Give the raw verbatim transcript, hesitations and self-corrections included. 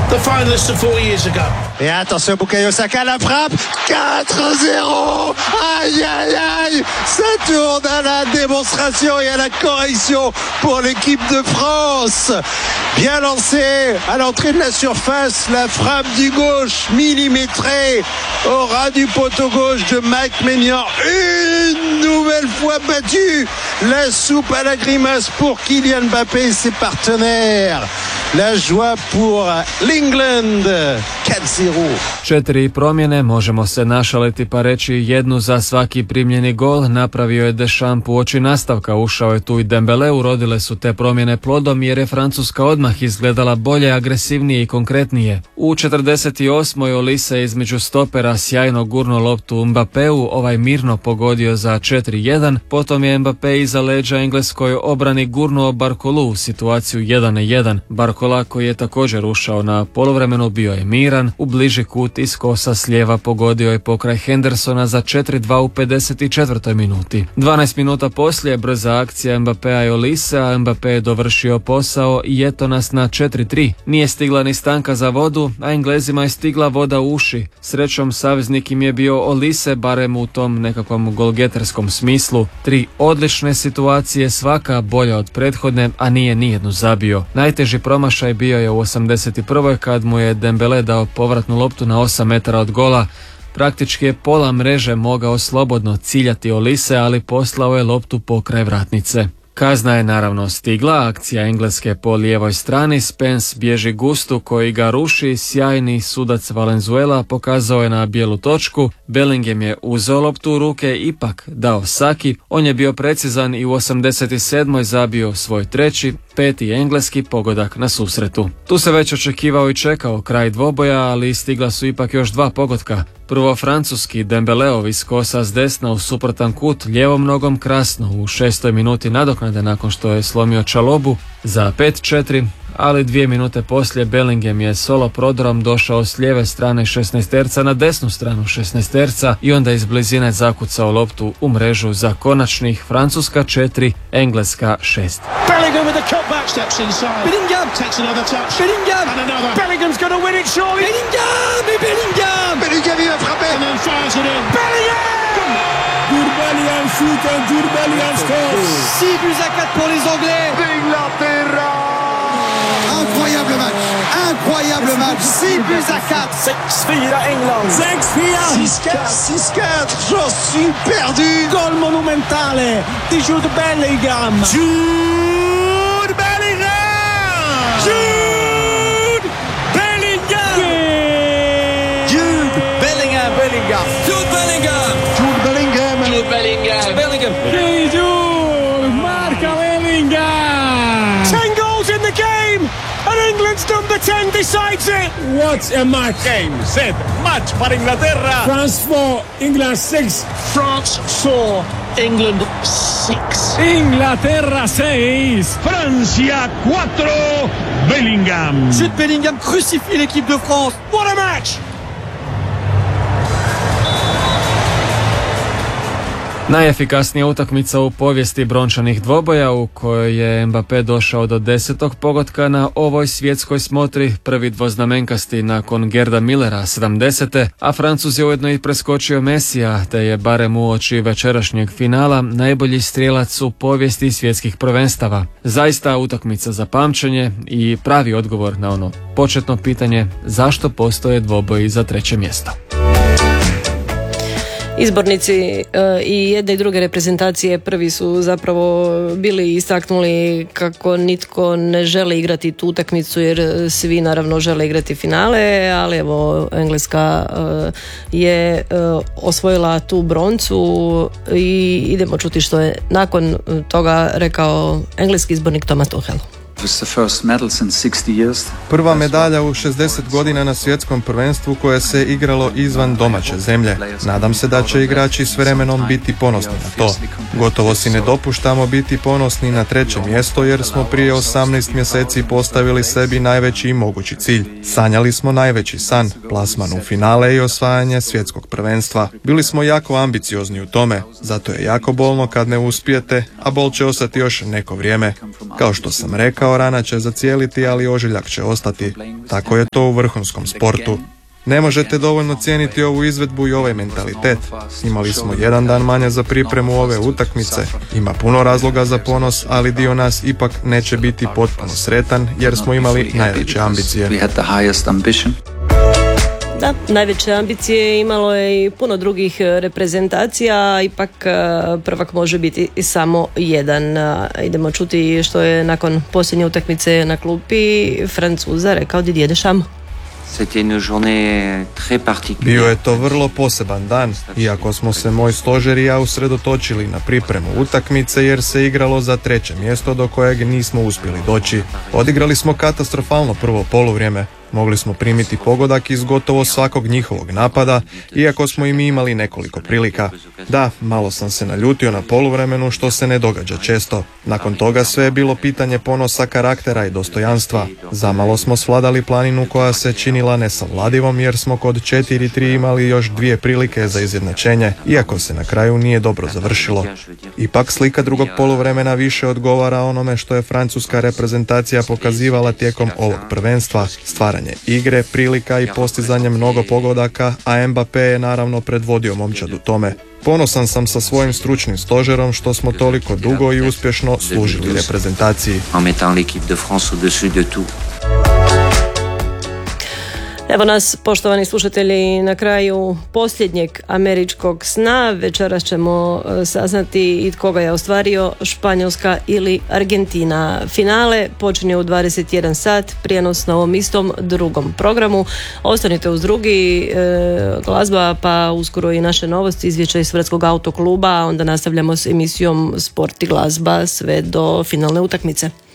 the finalists of four years ago. Et attention, Bukayo Saka, la frappe, quatre zéro. Aïe, aïe, aïe. Ça tourne à la démonstration et à la correction pour l'équipe de France. Bien lancé à l'entrée de la surface, la frappe du gauche millimétrée au ras du poteau gauche de Mike Maignan. Une nouvelle fois battue. La soupe à la grimace pour Kylian Mbappé et ses partenaires. La joie pour l'England. četiri zero. Četiri promjene, možemo se našaliti pa reći jednu za svaki primljeni gol, napravio je Deschamps uoči nastavka, ušao je tu i Dembele, urodile su te promjene plodom jer je Francuska odmah izgledala bolje, agresivnije i konkretnije. U četrdeset osmoj Olise između stopera sjajno gurno loptu Mbappeu, ovaj mirno pogodio za četiri jedan, potom je Mbappé iza leđa engleskoj obrani gurnuo Barkolu u situaciju jedan jedan. Barkola, koji je također ušao na poluvremenu, bio je miran, u bliži kut iz kosa s lijeva pogodio je pokraj Hendersona za četiri dva u pedeset četvrtoj minuti. dvanaest minuta poslije brza akcija Mbappéa i Olise, a Mbappé je dovršio posao i eto nas na četiri tri. Nije stigla ni stanka za vodu, a Englezima je stigla voda u uši. Srećom saveznik im je bio Olise, barem u tom nekakvom golgeterskom smislu. Tri odlične situacije, svaka bolja od prethodne, a nije nijednu zabio. Najteži promašaj bio je u osamdeset prvoj kad mu je Dembele dao povratnu loptu na osam metara od gola. Praktički je pola mreže mogao slobodno ciljati Olise, ali poslao je loptu pokraj vratnice. Kazna je naravno stigla, akcija Engleske po lijevoj strani, Spence bježi Gustu koji ga ruši, sjajni sudac Valenzuela pokazao je na bijelu točku, Bellingham je uzeo loptu u ruke, ipak dao Saki, on je bio precizan i u osamdeset sedmoj zabio svoj treći, peti engleski pogodak na susretu. Tu se već očekivao i čekao kraj dvoboja, ali stigla su ipak još dva pogotka. Prvo francuski, Dembeleov iz kosa s desna u suprotan kut, lijevom nogom krasno u šestoj minuti nadoknade nakon što je slomio Čalobu za pet četiri, ali dvije minute poslije Bellingham je solo prodorom došao s lijeve strane šesnaesterca na desnu stranu šesnaesterca i onda iz blizine zakucao loptu u mrežu za konačnih Francuska četiri, Engleska šest. Bellingham with a cutback, steps inside. Bellingham takes another touch. Bellingham and another. Bellingham's going to win it surely. Bellingham, et Bellingham. Bellingham, il va frapper. And then fires it in. Bellingham. Gourbalian shoot and Gourbalian scores. six buts à quatre pour les Anglais. Inglaterra. Incroyable match. Incroyable match. six buts à quatre. sex fyra England. sex fyra. six quatre. six quatre. J'en suis perdu. Gol monumentale di Jude Bellingham. Jude Bellingham. Jude Bellingham. Jude Bellingham. Bellingham. Jude Bellingham. Jude Bellingham. Jude Bellingham. Bellingham. Hey Jude. Marca Bellingham. Ten goals in the game. And England's number ten decides it. What a match. Game, set, match para Inglaterra. France four, England six. France four, England six. Inglaterra seis. Francia cuatro, Bellingham. Jude Bellingham crucifie l'équipe de France. What a match! Najefikasnija utakmica u povijesti brončanih dvoboja u kojoj je Mbappé došao do desetog pogotka na ovoj svjetskoj smotri, prvi dvoznamenkasti nakon Gerda Millera sedamdesete, a Francuz je ujedno i preskočio Mesija, te je barem uoči večerašnjeg finala najbolji strijelac u povijesti svjetskih prvenstava. Zaista utakmica za pamćenje i pravi odgovor na ono početno pitanje zašto postoje dvoboji za treće mjesto. Izbornici e, i jedne i druge reprezentacije prvi su zapravo bili istaknuli kako nitko ne želi igrati tu utakmicu jer svi naravno žele igrati finale, ali evo Engleska e, je e, osvojila tu broncu i idemo čuti što je nakon toga rekao engleski izbornik Thomas Tuchel. Prva medalja u šezdeset godina na svjetskom prvenstvu koje se igralo izvan domaće zemlje. Nadam se da će igrači s vremenom biti ponosni na to. Gotovo si ne dopuštamo biti ponosni na treće mjesto jer smo prije osamnaest mjeseci postavili sebi najveći mogući cilj. Sanjali smo najveći san, plasman u finale i osvajanje svjetskog prvenstva. Bili smo jako ambiciozni u tome, zato je jako bolno kad ne uspijete, a bol će ostati još neko vrijeme. Kao što sam rekao, Rekao, rana će zacijeliti, ali ožiljak će ostati. Tako je to u vrhunskom sportu. Ne možete dovoljno cijeniti ovu izvedbu i ovaj mentalitet. Imali smo jedan dan manje za pripremu ove utakmice. Ima puno razloga za ponos, ali dio nas ipak neće biti potpuno sretan jer smo imali najveće ambicije. Da, najveće ambicije imalo je i puno drugih reprezentacija, ipak prvak može biti samo jedan. Idemo čuti što je nakon posljednje utakmice na klupi Francuza rekao Didier Deschamps. Bio je to vrlo poseban dan, iako smo se moj stožer i ja usredotočili na pripremu utakmice jer se igralo za treće mjesto do kojeg nismo uspjeli doći. Odigrali smo katastrofalno prvo poluvrijeme. Mogli smo primiti pogodak iz gotovo svakog njihovog napada, iako smo i mi imali nekoliko prilika. Da, malo sam se naljutio na poluvremenu, što se ne događa često. Nakon toga sve je bilo pitanje ponosa, karaktera i dostojanstva. Zamalo smo svladali planinu koja se činila nesavladivom jer smo kod četiri tri imali još dvije prilike za izjednačenje, iako se na kraju nije dobro završilo. Ipak slika drugog poluvremena više odgovara onome što je francuska reprezentacija pokazivala tijekom ovog prvenstva, stvara igre, prilika i postizanje mnogo pogodaka, a Mbappé je naravno predvodio momčad u tome. Ponosan sam sa svojim stručnim stožerom što smo toliko dugo i uspješno služili reprezentaciji. Evo nas, poštovani slušatelji, na kraju posljednjeg američkog sna. Večeras ćemo saznati i tko ga je ostvario, Španjolska ili Argentina. Finale počinje u dvadeset jedan sat, prijenos na ovom istom drugom programu. Ostanite uz drugi, e, glazba, pa uskoro i naše novosti, izvješća iz Hrvatskog autokluba, onda nastavljamo s emisijom Sport i glazba sve do finalne utakmice.